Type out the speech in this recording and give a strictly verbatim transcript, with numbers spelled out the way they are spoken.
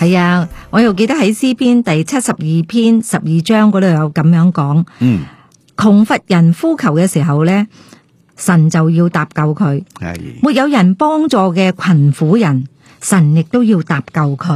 係啊，我又記得喺詩篇第七十二篇十二章嗰度有咁樣講， 嗯， 窮乏人呼求嘅時候咧，神就要搭救佢； 係沒有人幫助嘅困苦人，神亦都要搭救佢。